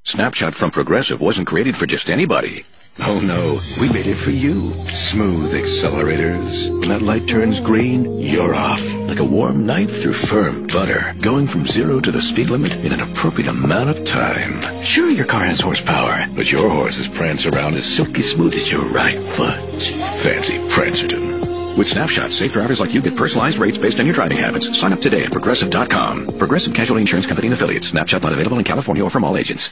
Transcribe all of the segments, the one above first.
Snapshot from Progressive wasn't created for just anybody. Oh no, we made it for you. Smooth accelerators. When that light turns green, you're off. Like a warm knife through firm butter. Going from 0 to the speed limit in an appropriate amount of time. Sure, your car has horsepower, but your horses prance around as silky smooth as your right foot. Fancy Prancerton. With Snapshot, safe drivers like you get personalized rates based on your driving habits. Sign up today at Progressive.com. Progressive Casualty Insurance Company and Affiliates. Snapshot not available in California or from all agents.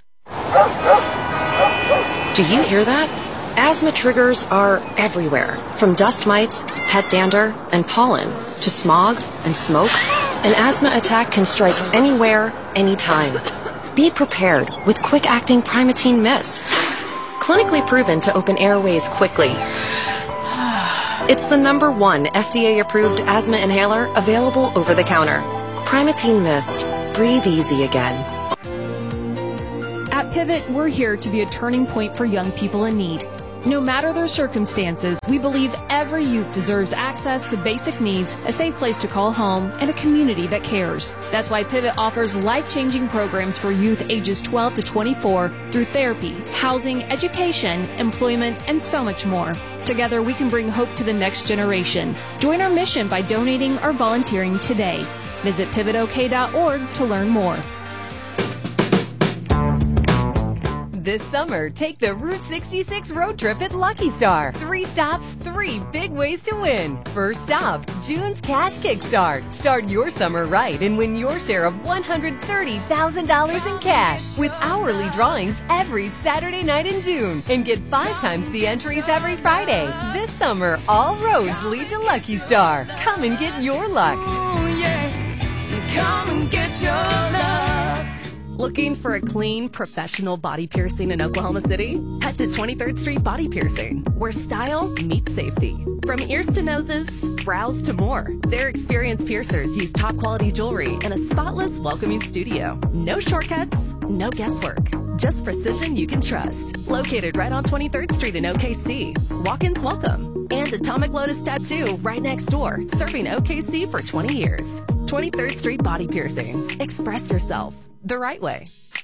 Do you hear that? Asthma triggers are everywhere, from dust mites, pet dander, and pollen, to smog and smoke. An asthma attack can strike anywhere, anytime. Be prepared with quick-acting Primatene Mist. Clinically proven to open airways quickly. It's the #1 FDA-approved asthma inhaler available over the counter. Primatene Mist. Breathe easy again. At Pivot, we're here to be a turning point for young people in need. No matter their circumstances, we believe every youth deserves access to basic needs, a safe place to call home, and a community that cares. That's why Pivot offers life-changing programs for youth ages 12 to 24 through therapy, housing, education, employment, and so much more. Together, we can bring hope to the next generation. Join our mission by donating or volunteering today. Visit pivotok.org to learn more. This summer, take the Route 66 road trip at Lucky Star. 3 stops, 3 big ways to win. First stop, June's Cash Kickstart. Start your summer right and win your share of $130,000 in cash with hourly drawings every Saturday night in June. And get 5 times the entries every Friday. This summer, all roads lead to Lucky Star. Come and get your luck. Ooh, yeah. Come and get your luck. Looking for a clean, professional body piercing in Oklahoma City? Head to 23rd Street Body Piercing, where style meets safety. From ears to noses, brows to more, their experienced piercers use top-quality jewelry and a spotless, welcoming studio. No shortcuts, no guesswork. Just precision you can trust. Located right on 23rd Street in OKC. Walk-ins welcome. And Atomic Lotus Tattoo right next door, serving OKC for 20 years. 23rd Street Body Piercing. Express yourself the right way.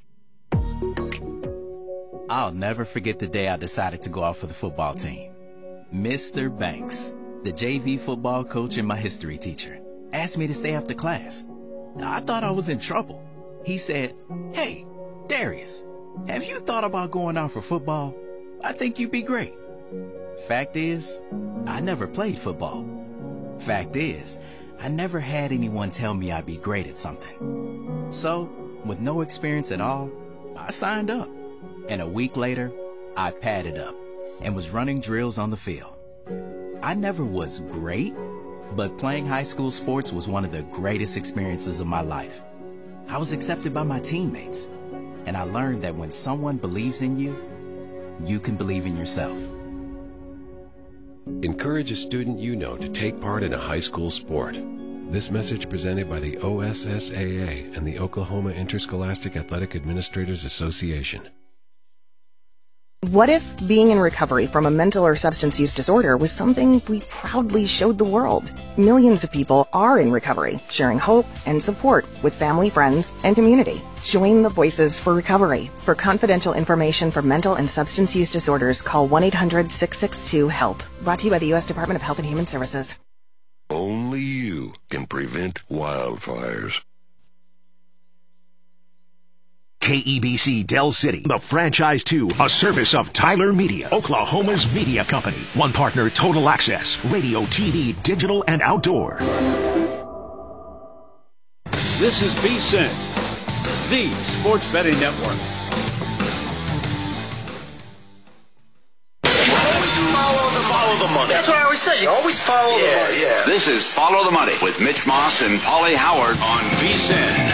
I'll never forget the day I decided to go out for the football team. Mr. Banks, the JV football coach and my history teacher, asked me to stay after class. I thought I was in trouble. He said, "Hey, Darius, have you thought about going out for football? I think you'd be great." Fact is, I never played football. Fact is, I never had anyone tell me I'd be great at something. So, with no experience at all, I signed up. And a week later, I padded up and was running drills on the field. I never was great, but playing high school sports was one of the greatest experiences of my life. I was accepted by my teammates, and I learned that when someone believes in you, you can believe in yourself. Encourage a student you know to take part in a high school sport. This message presented by the OSSAA and the Oklahoma Interscholastic Athletic Administrators Association. What if being in recovery from a mental or substance use disorder was something we proudly showed the world? Millions of people are in recovery, sharing hope and support with family, friends, and community. Join the Voices for Recovery. For confidential information for mental and substance use disorders, call 1-800-662-HELP. Brought to you by the U.S. Department of Health and Human Services. Only you can prevent wildfires. KEBC Del City, the Franchise 2, a service of Tyler Media, Oklahoma's media company. One partner, Total Access, radio, TV, digital, and outdoor. This is VSiN, the sports betting network. Follow the money. That's what I always say. You always follow the money. Yeah. This is Follow the Money with Mitch Moss and Paulie Howard on VSiN.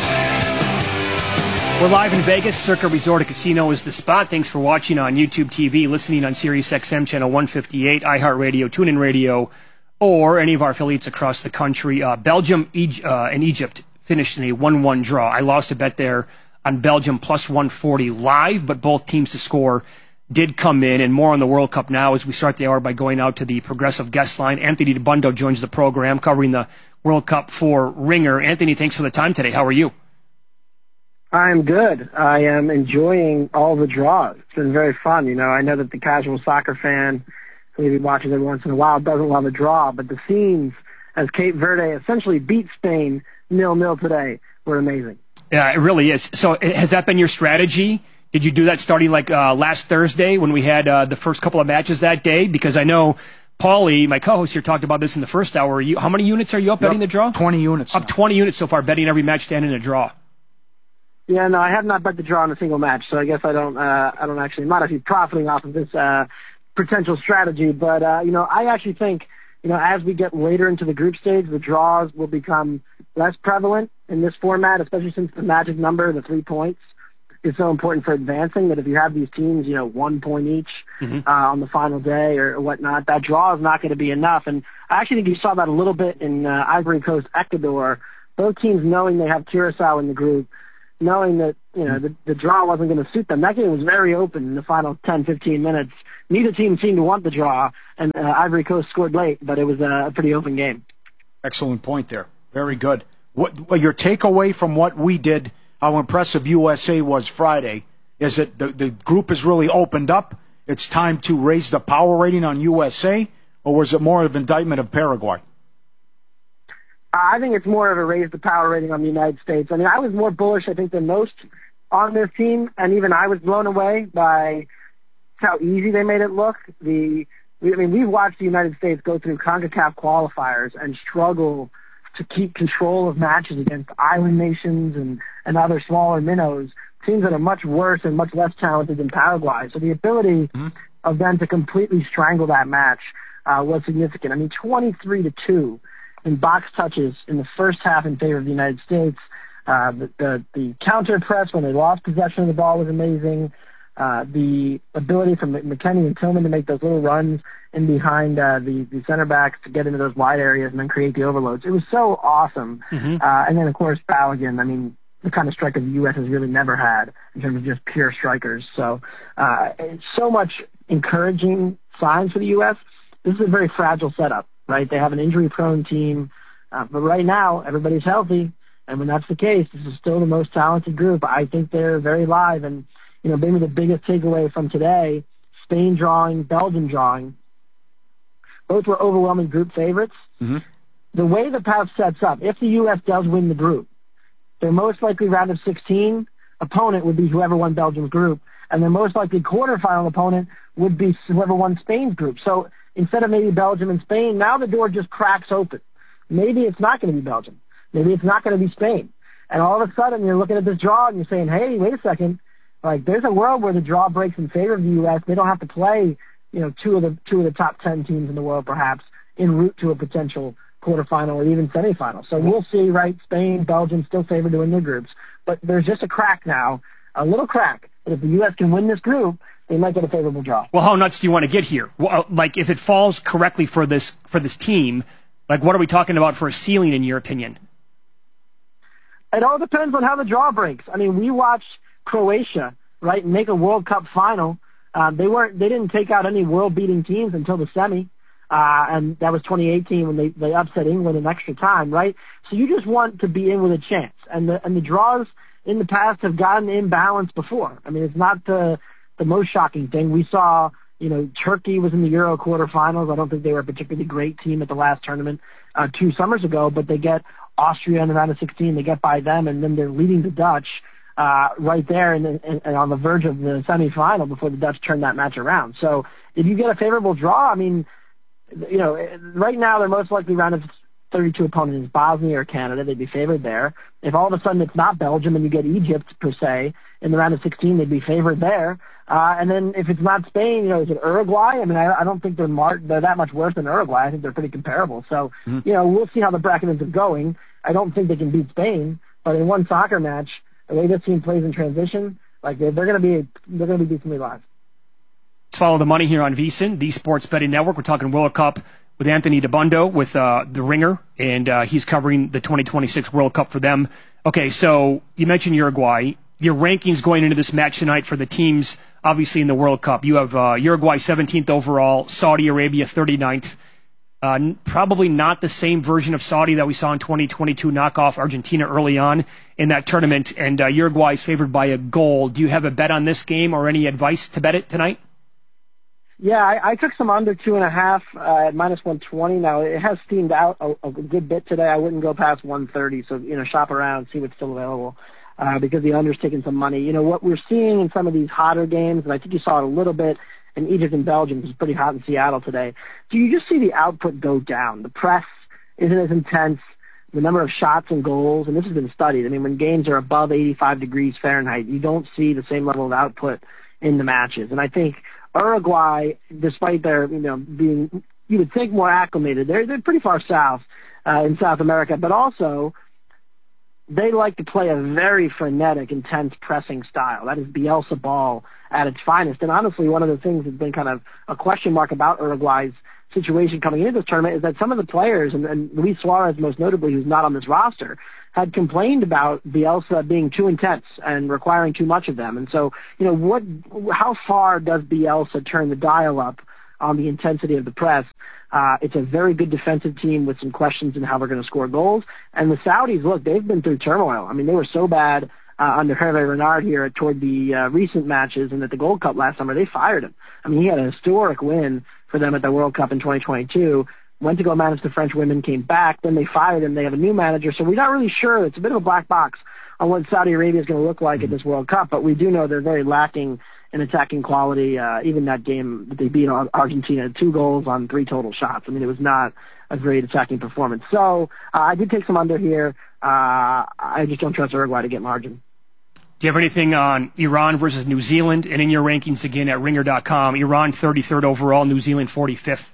We're live in Vegas. Circa Resort and Casino is the spot. Thanks for watching on YouTube TV, listening on Sirius XM Channel 158, iHeartRadio, TuneIn Radio, or any of our affiliates across the country. Belgium and Egypt finished in a 1-1 draw. I lost a bet there on Belgium plus 140 live, but both teams to score did come in, and more on the World Cup now as we start the hour by going out to the Progressive guest line. Anthony DeBundo joins the program covering the World Cup for Ringer. Anthony, thanks for the time today. How are you? I'm good. I am enjoying all the draws. It's been very fun. I know that the casual soccer fan who maybe watches every once in a while doesn't love a draw, but the scenes as Cape Verde essentially beat Spain 0-0 today were amazing. Yeah, it really is. So has that been your strategy? Did you do that starting last Thursday when we had the first couple of matches that day? Because I know Paulie, my co-host here, talked about this in the first hour. How many units are you up betting the draw? 20 units. Up 20 units so far, betting every match to end in a draw. Yeah, no, I have not bet the draw in a single match, so I guess I don't actually, I'm not actually profiting off of this potential strategy, but I actually think, as we get later into the group stage, the draws will become less prevalent in this format, especially since the magic number, the 3 points, is so important for advancing, that if you have these teams, 1 point each on the final day or whatnot, that draw is not going to be enough. And I actually think you saw that a little bit in Ivory Coast, Ecuador. Both teams knowing they have Curacao in the group, knowing that, the draw wasn't going to suit them. That game was very open in the final 10, 15 minutes. Neither team seemed to want the draw, and Ivory Coast scored late, but it was a pretty open game. Excellent point there. Very good. What your takeaway from what we did, how impressive USA was Friday, is that the group is really opened up? It's time to raise the power rating on USA, or was it more of an indictment of Paraguay? I think it's more of a raise the power rating on the United States. I mean, I was more bullish, I think, than most on this team, and even I was blown away by how easy they made it look. We've watched the United States go through CONCACAF qualifiers and struggle to keep control of matches against island nations and other smaller minnows, teams that are much worse and much less talented than Paraguay. So the ability of them to completely strangle that match was significant. I mean, 23-2 in box touches in the first half in favor of the United States. The counter press when they lost possession of the ball was amazing. The ability from McKennie and Tillman to make those little runs in behind the center backs to get into those wide areas and then create the overloads. It was so awesome. And then, of course, Balogun, I mean, the kind of striker the U.S. has really never had in terms of just pure strikers. So it's so much encouraging signs for the U.S. This is a very fragile setup, right? They have an injury-prone team. But right now, everybody's healthy. And when that's the case, this is still the most talented group. I think they're very live. And, maybe the biggest takeaway from today, Spain drawing, Belgium drawing, both were overwhelming group favorites. The way the path sets up, if the U.S. does win the group, their most likely round of 16 opponent would be whoever won Belgium's group, and their most likely quarterfinal opponent would be whoever won Spain's group. So instead of maybe Belgium and Spain, now the door just cracks open. Maybe it's not going to be Belgium. Maybe it's not going to be Spain. And all of a sudden, you're looking at this draw and you're saying, hey, wait a second. Like, there's a world where the draw breaks in favor of the U.S. They don't have to play, two of the top 10 teams in the world, perhaps, en route to a potential quarterfinal or even semifinal. So we'll see, right? Spain, Belgium still favored to win their groups. But there's just a crack now, a little crack. And if the U.S. can win this group, they might get a favorable draw. Well, how nuts do you want to get here? Well, if it falls correctly for this team, what are we talking about for a ceiling, in your opinion? It all depends on how the draw breaks. I mean, we watched Croatia, right, make a World Cup final. They didn't take out any world-beating teams until the semi, and that was 2018 when they upset England in extra time, right? So you just want to be in with a chance, and the draws in the past have gotten imbalanced before. I mean, it's not the most shocking thing. We saw, Turkey was in the Euro quarterfinals. I don't think they were a particularly great team at the last tournament 2 summers ago, but they get Austria in the round of 16. They get by them, and then they're leading the Dutch right there and on the verge of the semifinal before the Dutch turn that match around. So if you get a favorable draw, I mean, right now their most likely round of 32 opponent is Bosnia or Canada. They'd be favored there. If all of a sudden it's not Belgium and you get Egypt, per se, in the round of 16, they'd be favored there. And then if it's not Spain, is it Uruguay? I mean, I don't think they're that much worse than Uruguay. I think they're pretty comparable. So, we'll see how the bracket ends up going. I don't think they can beat Spain, but in one soccer match, the way this team plays in transition, they're going to be decently live. Let's follow the money here on VSiN, the Sports Betting Network. We're talking World Cup with Anthony DeBundo with The Ringer, and he's covering the 2026 World Cup for them. Okay, so you mentioned Uruguay. Your rankings going into this match tonight for the teams, obviously, in the World Cup. You have Uruguay 17th overall, Saudi Arabia 39th. Probably not the same version of Saudi that we saw in 2022 knock off Argentina early on in that tournament, and Uruguay is favored by a goal. Do you have a bet on this game or any advice to bet it tonight? Yeah, I took some under 2.5 at -120. Now, it has steamed out a good bit today. I wouldn't go past 130, so, shop around, see what's still available, because the under's taking some money. What we're seeing in some of these hotter games, and I think you saw it a little bit in Egypt and Belgium, which is pretty hot in Seattle today, do you just see the output go down? The press isn't as intense, the number of shots and goals, and this has been studied. I mean, when games are above 85 degrees Fahrenheit, you don't see the same level of output in the matches. And I think Uruguay, despite their, being, you would think, more acclimated, they're pretty far south in South America, but also they like to play a very frenetic, intense pressing style. That is Bielsa ball at its finest. And honestly, one of the things that's been kind of a question mark about Uruguay's situation coming into this tournament is that some of the players, and Luis Suarez most notably, who's not on this roster, had complained about Bielsa being too intense and requiring too much of them. And so, how far does Bielsa turn the dial up on the intensity of the press? It's a very good defensive team with some questions in how they're going to score goals. And the Saudis, look, they've been through turmoil. I mean, they were so bad under Hervé Renard here toward the recent matches, and at the Gold Cup last summer, they fired him. I mean, he had a historic win for them at the World Cup in 2022, went to go manage the French women, came back, then they fired him. They have a new manager, so we're not really sure. It's a bit of a black box on what Saudi Arabia is going to look like at this World Cup, but we do know they're very lacking in attacking quality. Even that game that they beat Argentina, 2 goals on 3 total shots. I mean, it was not a great attacking performance. So I did take some under here. I just don't trust Uruguay to get margin. Do you have anything on Iran versus New Zealand? And in your rankings again at ringer.com, Iran 33rd overall, New Zealand 45th.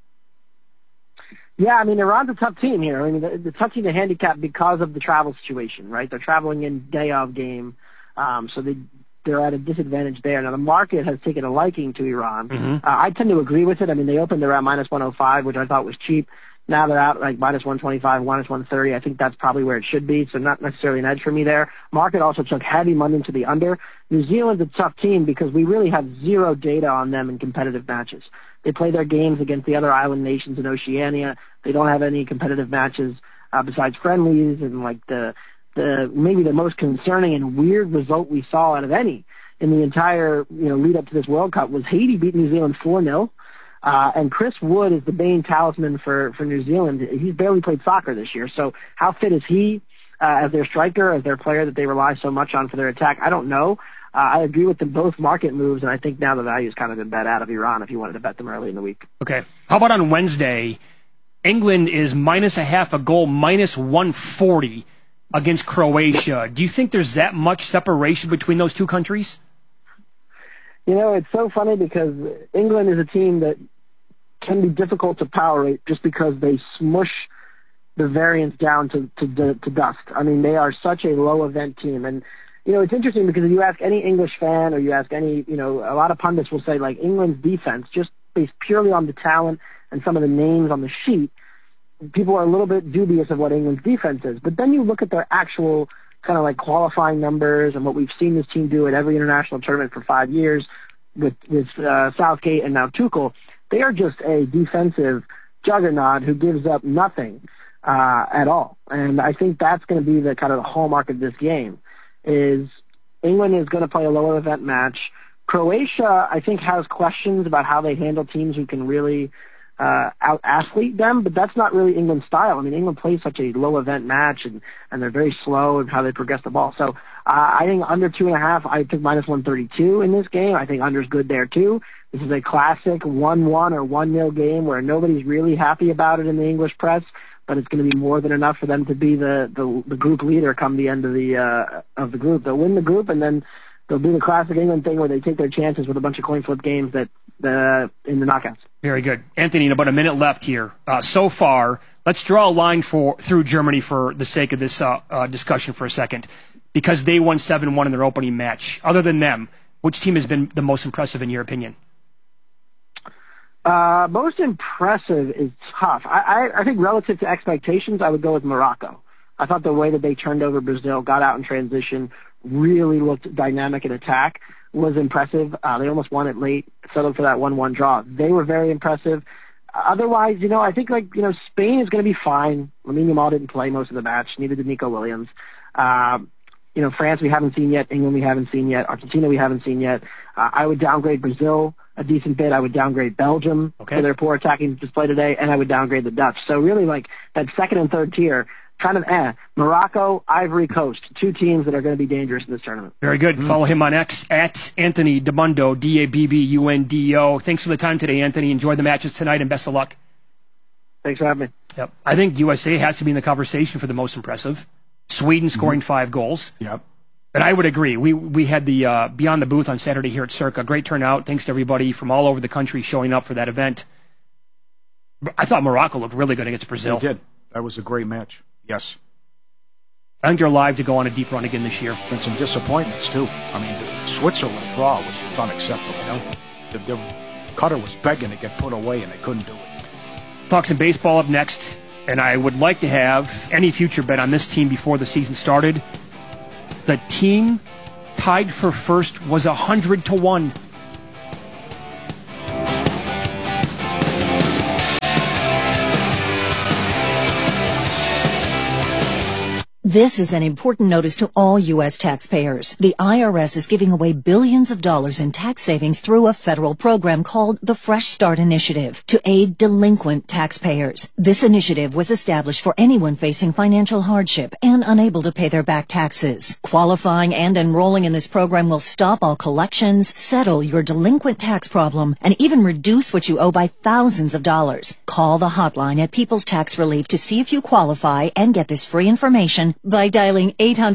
Yeah, I mean, Iran's a tough team here. I mean, the tough team to handicap because of the travel situation, right? They're traveling in day of game, so they're at a disadvantage there. Now, the market has taken a liking to Iran. Mm-hmm. I tend to agree with it. I mean, they opened around -105, which I thought was cheap. Now they're out like -125, -130. I think that's probably where it should be, so not necessarily an edge for me there. Market also took heavy money into the under. New Zealand's a tough team because we really have zero data on them in competitive matches. They play their games against the other island nations in Oceania. They don't have any competitive matches besides friendlies, and like the maybe the most concerning and weird result we saw out of any in the entire lead up to this World Cup was Haiti beat New Zealand 4-0. And Chris Wood is the main talisman for New Zealand. He's barely played soccer this year. So how fit is he as their striker, as their player that they rely so much on for their attack? I don't know. I agree with both market moves, and I think now the value's kind of been bet out of Iran if you wanted to bet them early in the week. Okay. How about on Wednesday? England is -0.5 a goal, -140 against Croatia. Do you think there's that much separation between those two countries? It's so funny because England is a team that can be difficult to power rate just because they smush the variance down to dust. I mean, they are such a low event team. And, it's interesting because if you ask any English fan or you ask any, a lot of pundits will say, like, England's defense, just based purely on the talent and some of the names on the sheet, people are a little bit dubious of what England's defense is. But then you look at their actual kind of like qualifying numbers and what we've seen this team do at every international tournament for 5 years with Southgate and now Tuchel. They are just a defensive juggernaut who gives up nothing at all. And I think that's going to be the kind of the hallmark of this game is England is going to play a lower event match. Croatia, I think, has questions about how they handle teams who can really out-athlete them, but that's not really England's style. I mean, England plays such a low-event match, and they're very slow in how they progress the ball. So I think under 2.5, I took -132 in this game. I think under's good there, too. This is a classic 1-1 or 1-0 game where nobody's really happy about it in the English press, but it's going to be more than enough for them to be the group leader come the end of the group. They'll win the group, and then they'll do the classic England thing where they take their chances with a bunch of coin flip games that in the knockouts. Very good. Anthony, in about a minute left here. So far, let's draw a line through Germany for the sake of this discussion for a second, because they won 7-1 in their opening match. Other than them, which team has been the most impressive in your opinion? Most impressive is tough. I think relative to expectations, I would go with Morocco. I thought the way that they turned over Brazil, got out in transition, really looked dynamic in attack, was impressive. They almost won it late, settled for that 1-1 draw. They were very impressive. Otherwise, I think Spain is going to be fine. Lamine Yamal didn't play most of the match. Neither did Nico Williams. France we haven't seen yet. England we haven't seen yet. Argentina we haven't seen yet. I would downgrade Brazil a decent bit. I would downgrade Belgium for their poor attacking display today, and I would downgrade the Dutch. So really, that second and third tier, kind of Morocco, Ivory Coast, 2 teams that are going to be dangerous in this tournament. Very good. Follow him on X at Anthony Dabbundo, Dabbundo. Thanks for the time today, Anthony. Enjoy the matches tonight, and best of luck. Thanks for having me. Yep. I think USA has to be in the conversation for the most impressive. Sweden scoring 5 goals. Yep. But I would agree. We had the Beyond the Booth on Saturday here at Circa. Great turnout. Thanks to everybody from all over the country showing up for that event. I thought Morocco looked really good against Brazil. They did. That was a great match. Yes. I think they're live to go on a deep run again this year. And some disappointments, too. I mean, the Switzerland draw was unacceptable. The Qatar was begging to get put away, and they couldn't do it. Talk some baseball up next. And I would like to have any future bet on this team before the season started. The team tied for first was 100-1. This is an important notice to all U.S. taxpayers. The IRS is giving away billions of dollars in tax savings through a federal program called the Fresh Start Initiative to aid delinquent taxpayers. This initiative was established for anyone facing financial hardship and unable to pay their back taxes. Qualifying and enrolling in this program will stop all collections, settle your delinquent tax problem, and even reduce what you owe by thousands of dollars. Call the hotline at People's Tax Relief to see if you qualify and get this free information by dialing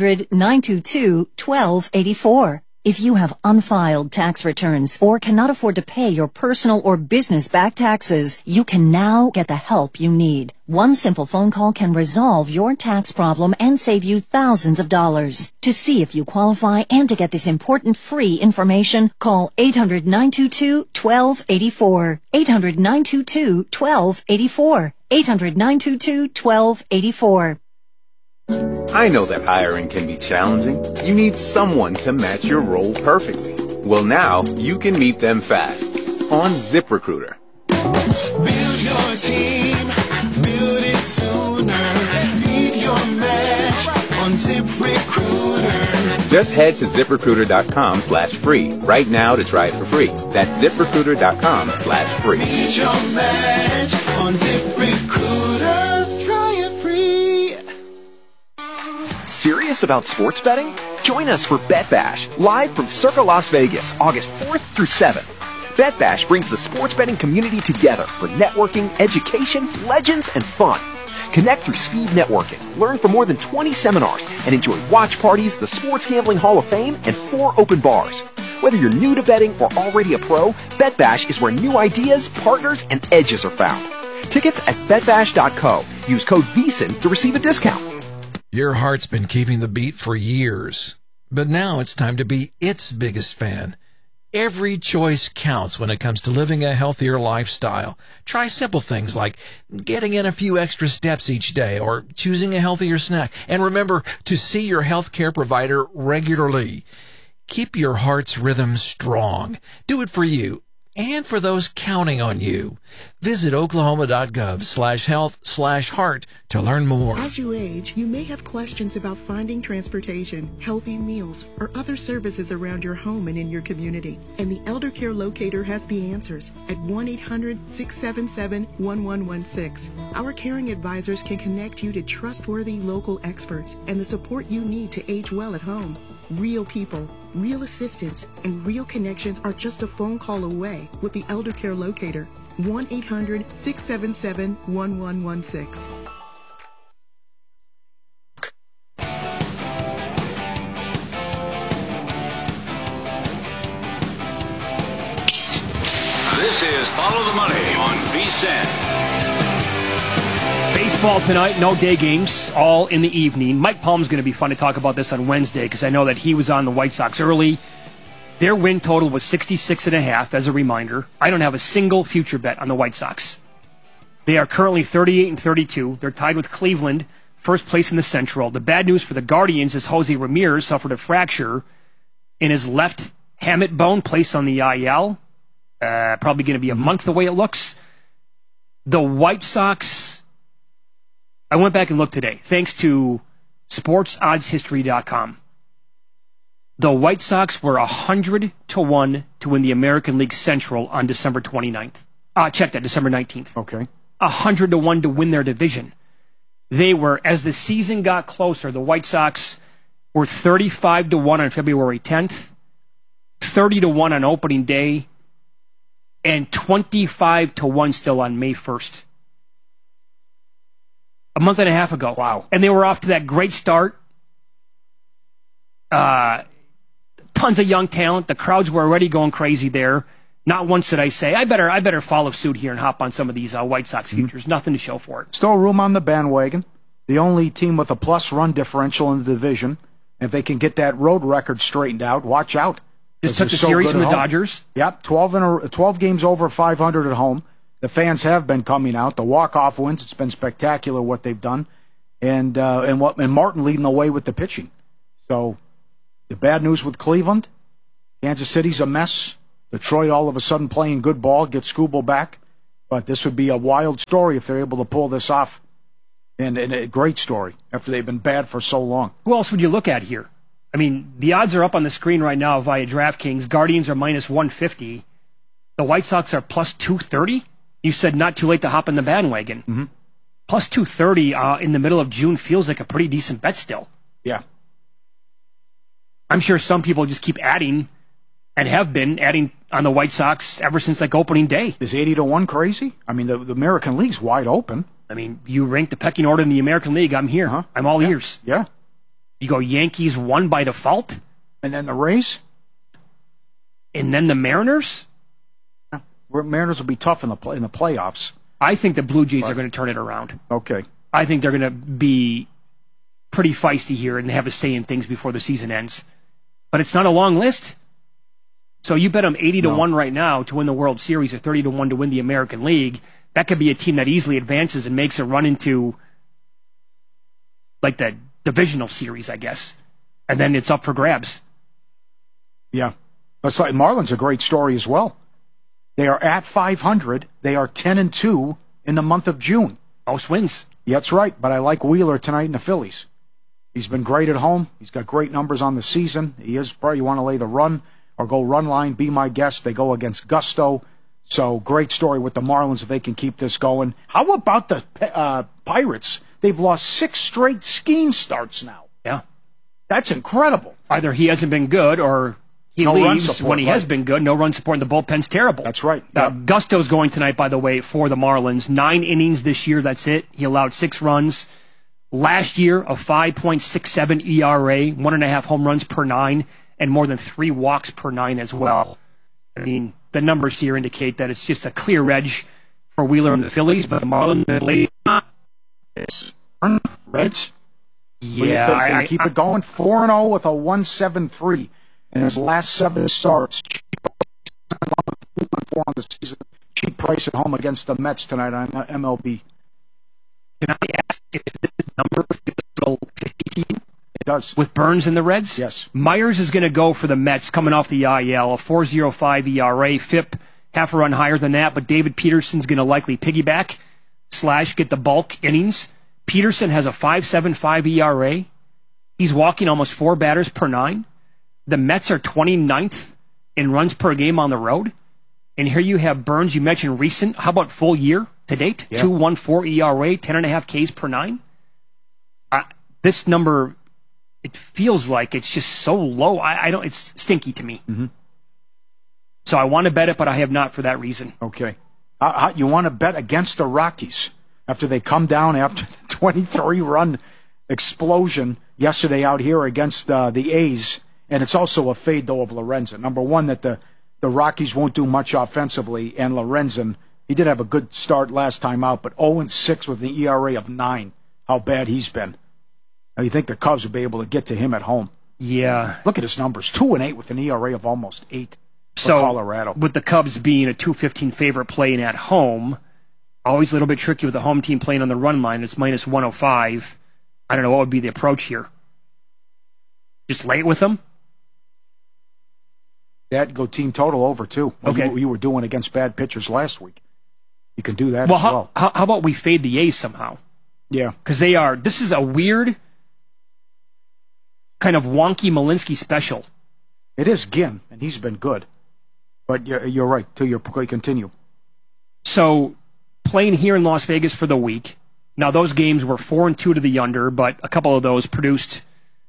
800-922-1284. If you have unfiled tax returns or cannot afford to pay your personal or business back taxes, you can now get the help you need. One simple phone call can resolve your tax problem and save you thousands of dollars. To see if you qualify and to get this important free information, call 800-922-1284. 800-922-1284. 800-922-1284. I know that hiring can be challenging. You need someone to match your role perfectly. Well, now you can meet them fast on ZipRecruiter. Build your team, build it sooner. Meet your match on ZipRecruiter. Just head to ZipRecruiter.com/free right now to try it for free. That's ZipRecruiter.com/free. Meet your match on ZipRecruiter. Try it free. Serious about sports betting? Join us for Bet Bash, live from Circa Las Vegas, August 4th through 7th. Bet Bash brings the sports betting community together for networking, education, legends, and fun. Connect through speed networking, learn from more than 20 seminars, and enjoy watch parties, the Sports Gambling Hall of Fame, and 4 open bars. Whether you're new to betting or already a pro, Bet Bash is where new ideas, partners, and edges are found. Tickets at betbash.co. Use code VSIN to receive a discount. Your heart's been keeping the beat for years, but now it's time to be its biggest fan. Every choice counts when it comes to living a healthier lifestyle. Try simple things like getting in a few extra steps each day or choosing a healthier snack. And remember to see your healthcare provider regularly. Keep your heart's rhythm strong. Do it for you and for those counting on you. Visit oklahoma.gov/health/heart to learn more. As you age, you may have questions about finding transportation, healthy meals, or other services around your home and in your community. And the Elder Care Locator has the answers at 1-800-677-1116. Our caring advisors can connect you to trustworthy local experts and the support you need to age well at home. Real people, real assistance, and real connections are just a phone call away with the Elder Care Locator. 1-800-677-1116. This is Follow the Money on VSiN. Baseball tonight, no day games, all in the evening. Mike Palm's going to be fun to talk about this on Wednesday because I know that he was on the White Sox early. Their win total was 66.5, as a reminder. I don't have a single future bet on the White Sox. They are currently 38-32. They're tied with Cleveland, first place in the Central. The bad news for the Guardians is Jose Ramirez suffered a fracture in his left hamate bone, placed on the IL. Probably going to be a month the way it looks. The White Sox, I went back and looked today, thanks to SportsOddsHistory.com. The White Sox were 100 to 1 to win the American League Central on December 29th. Check that, December 19th. Okay. 100 to 1 to win their division. They were, as the season got closer, the White Sox were 35 to 1 on February 10th, 30 to 1 on opening day, and 25 to 1 still on May 1st. A month and a half ago. Wow. And they were off to that great start. Tons of young talent. The crowds were already going crazy there. Not once did I say, I better follow suit here and hop on some of these White Sox futures. Nothing to show for it. Still room on the bandwagon. The only team with a plus run differential in the division. If they can get that road record straightened out, watch out. Just took the series from the Dodgers. Yep, 12 games over 500 at home. The fans have been coming out. The walk-off wins, it's been spectacular what they've done. And Martin leading the way with the pitching. So the bad news with Cleveland, Kansas City's a mess. Detroit all of a sudden playing good ball, get Skubal back. But this would be a wild story if they're able to pull this off. And a great story after they've been bad for so long. Who else would you look at here? I mean, the odds are up on the screen right now via DraftKings. Guardians are minus 150. The White Sox are plus 230. You said not too late to hop in the bandwagon. Mm-hmm. Plus 230 in the middle of June feels like a pretty decent bet still. Yeah. I'm sure some people just keep adding and have been adding on the White Sox ever since like opening day. Is 80 to 1 crazy? I mean, the American League's wide open. I mean, you rank the pecking order in the American League. I'm here. Uh-huh. I'm all ears. Yeah. You go Yankees 1 by default. And then the Rays. And then the Mariners. Yeah. Mariners will be tough in the playoffs. I think the Blue Jays are going to turn it around. Okay. I think they're going to be pretty feisty here and have a say in things before the season ends. But it's not a long list. So you bet them 80 to 1 right now to win the World Series or 30 to 1 to win the American League. That could be a team that easily advances and makes a run into like the divisional series, I guess. And then it's up for grabs. Yeah. That's like Marlins a great story as well. They are at 500. They are 10-2 in the month of June. Most wins. Yeah, that's right. But I like Wheeler tonight in the Phillies. He's been great at home. He's got great numbers on the season. He is probably, you want to lay the run or go run line, be my guest. They go against Gusto. So great story with the Marlins if they can keep this going. How about the Pirates? They've lost 6 straight skiing starts now. Yeah. That's incredible. Either he hasn't been good or he leaves when he has been good. No run support, and the bullpen's terrible. That's right. Gusto's going tonight, by the way, for the Marlins. 9 innings this year, that's it. He allowed 6 runs. Last year, a 5.67 ERA, 1.5 home runs per 9, and more than 3 walks per 9 as well. I mean, the numbers here indicate that it's just a clear edge for Wheeler and the Phillies, but the Marlins Reds? Yeah. I keep it going. 4-0 with a 1.73 in his last 7 starts. 4 on the season. Cheap price at home against the Mets tonight on MLB. Can I ask if this number feels a little 50? It does. With Burns and the Reds? Yes. Myers is going to go for the Mets coming off the IL. A 4.05 ERA. FIP, half a run higher than that, but David Peterson's going to likely piggyback / get the bulk innings. Peterson has a 5.75 ERA. He's walking almost 4 batters per 9. The Mets are 29th in runs per game on the road. And here you have Burns, you mentioned recent. How about full year to date? Yeah. 2.14 ERA, 10.5 Ks per 9. This number, it feels like it's just so low. I don't. It's stinky to me. Mm-hmm. So I want to bet it, but I have not for that reason. Okay. You want to bet against the Rockies after they come down after the 23-run explosion yesterday out here against the A's. And it's also a fade, though, of Lorenzen. Number one, that the Rockies won't do much offensively, and Lorenzen, he did have a good start last time out, but 0-6 with an ERA of 9. How bad he's been. Now, you think the Cubs will be able to get to him at home? Yeah. Look at his numbers, 2-8 with an ERA of almost 8 for Colorado. With the Cubs being a 215 favorite playing at home, always a little bit tricky with the home team playing on the run line. It's minus 105. I don't know what would be the approach here. Just lay it with them? That'd go team total over, too. Okay. You were doing against bad pitchers last week. You can do that Well, as well. how about we fade the A's somehow? Yeah. Because this is a weird kind of wonky Malinsky special. It is Ginn, and he's been good. But you're right. Continue. So, playing here in Las Vegas for the week. Now, those games were 4-2 to the under, but a couple of those produced,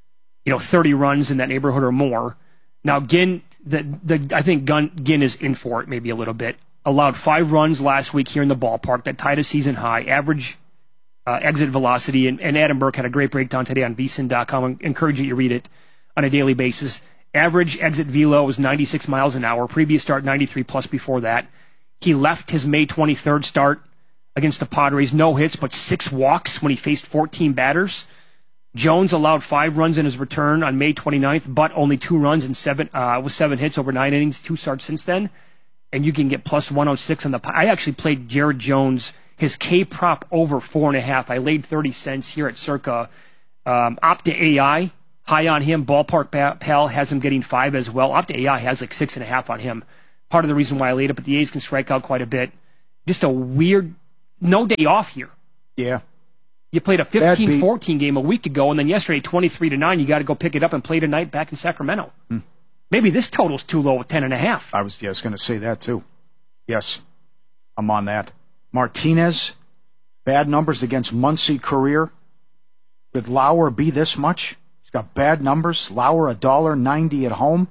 30 runs in that neighborhood or more. Now, Ginn, I think Ginn is in for it maybe a little bit. Allowed 5 runs last week here in the ballpark. That tied a season high. Average exit velocity, and Adam Burke had a great breakdown today on vsin.com. I encourage you to read it on a daily basis. Average exit velo was 96 miles an hour. Previous start, 93 plus before that. He left his May 23rd start against the Padres, no hits, but 6 walks when he faced 14 batters. Jones allowed 5 runs in his return on May 29th, but only 2 runs and 7 hits over 9 innings, 2 starts since then. And you can get plus 106 on the... I actually played Jared Jones, his K-prop over 4.5. I laid 30 cents here at Circa. Opta AI, high on him. Ballpark Pal has him getting 5 as well. Opta AI has like 6.5 on him. Part of the reason why I laid it, but the A's can strike out quite a bit. Just a weird... No day off here. Yeah. You played a 15-14 game a week ago, and then yesterday, 23-9, you got to go pick it up and play tonight back in Sacramento. Maybe this total's too low at 10.5. I was going to say that, too. Yes, I'm on that. Martinez, bad numbers against Muncy career. Could Lauer be this much? He's got bad numbers. Lauer, $1.90 at home.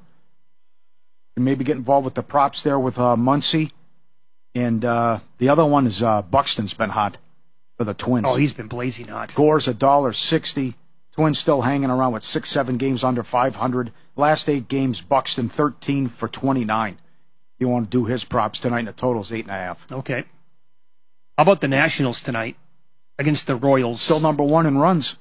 And maybe get involved with the props there with Muncy. And the other one is Buxton's been hot for the Twins. Oh, he's been blazing hot. Gore's $1.60. Twins still hanging around with 6-7 games under 500. Last 8 games, Buxton 13 for 29. You want to do his props tonight, and the total's 8.5. Okay. How about the Nationals tonight against the Royals? Still number 1 in runs.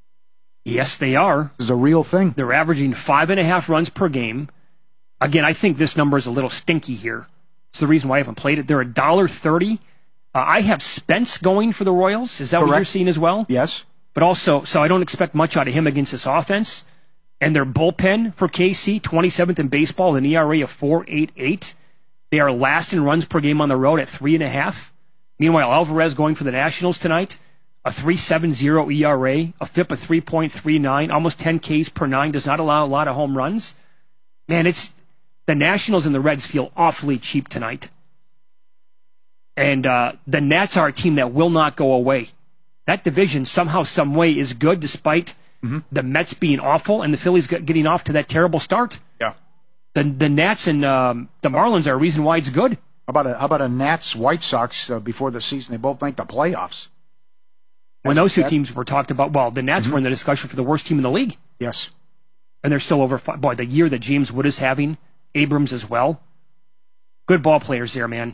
Yes, they are. This is a real thing. They're averaging 5.5 runs per game. Again, I think this number is a little stinky here. It's the reason why I haven't played it. They're $1.30. I have Spence going for the Royals. Is that what you're seeing as well? Yes. But also, so I don't expect much out of him against this offense. And their bullpen for KC, 27th in baseball, an ERA of 4.88. They are last in runs per game on the road at 3.5. Meanwhile, Alvarez going for the Nationals tonight, a 3.70 ERA, a FIP of 3.39, almost 10 Ks per 9, does not allow a lot of home runs. Man, the Nationals and the Reds feel awfully cheap tonight. And the Nats are a team that will not go away. That division somehow, some way is good despite the Mets being awful and the Phillies getting off to that terrible start. Yeah. The Nats and the Marlins are a reason why it's good. How about a Nats White Sox before the season? They both make the playoffs. When those two teams were talked about, well, the Nats were in the discussion for the worst team in the league. Yes. And they're still over. Boy, the year that James Wood is having, Abrams as well. Good ball players there, man.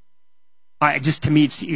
To me, it's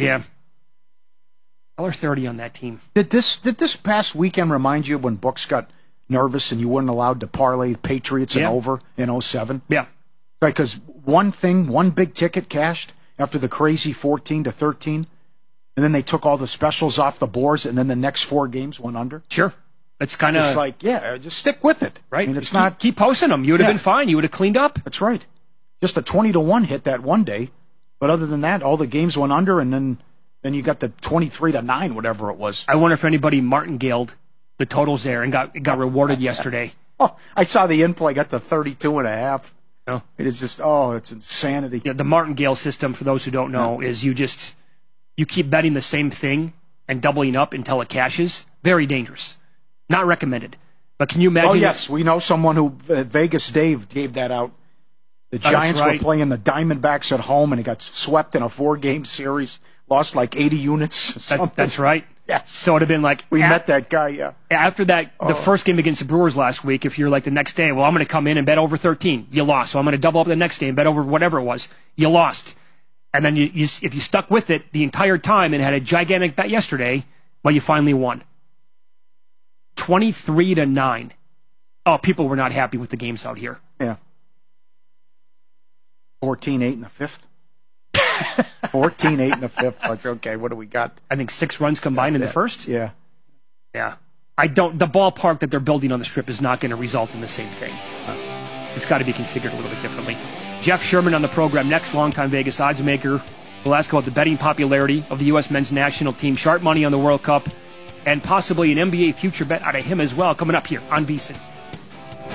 $1.30 on that team. Did this past weekend remind you of when Books got nervous and you weren't allowed to parlay Patriots and over in 2007? Yeah. Right, because one big ticket cashed after the crazy 14-13, and then they took all the specials off the boards, and then the next 4 games went under. Sure. It's kind of... It's like, just stick with it. Right. I mean, it's not... Keep posting them. You would have been fine. You would have cleaned up. That's right. Just a 20-1 hit that one day, but other than that, all the games went under, and then you got the 23-9, whatever it was. I wonder if anybody martingaled the totals there and got rewarded yesterday. Oh, I saw the in-play, got the 32.5. Oh. It is just, it's insanity. Yeah, the martingale system, for those who don't know, is you keep betting the same thing and doubling up until it cashes. Very dangerous. Not recommended. But can you imagine? Oh, yes. We know someone who, Vegas Dave, gave that out. The Giants were playing the Diamondbacks at home, and it got swept in a 4-game series. Lost like 80 units. That's right. Yes. So it would have been like... We met that guy, yeah. After that, the first game against the Brewers last week, if you're like the next day, well, I'm going to come in and bet over 13. You lost. So I'm going to double up the next day and bet over whatever it was. You lost. And then if you stuck with it the entire time and had a gigantic bet yesterday, well, you finally won. 23-9. Oh, people were not happy with the games out here. Yeah. 14-8 in the 5th. 14-8 in the 5th. That's okay. What do we got? I think 6 runs combined in the first. Yeah. Yeah. The ballpark that they're building on the Strip is not going to result in the same thing. It's got to be configured a little bit differently. Jeff Sherman on the program next, longtime Vegas odds maker. We'll ask about the betting popularity of the U.S. men's national team, sharp money on the World Cup, and possibly an NBA future bet out of him as well, coming up here on VSiN.